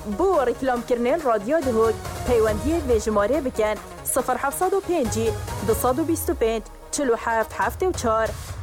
بو ريكلام كرنيل راديو دهود پەیوەندی وێژمارە بکەن 0705 225 47 74